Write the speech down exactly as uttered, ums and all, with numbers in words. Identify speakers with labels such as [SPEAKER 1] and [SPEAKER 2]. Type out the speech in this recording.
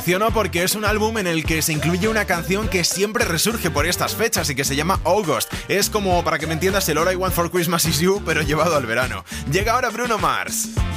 [SPEAKER 1] emociono porque es un álbum en el que se incluye una canción que siempre resurge por estas fechas y que se llama August. Es como, para que me entiendas, el All I Want for Christmas Is You, pero llevado al verano. Llega ahora Bruno Mars.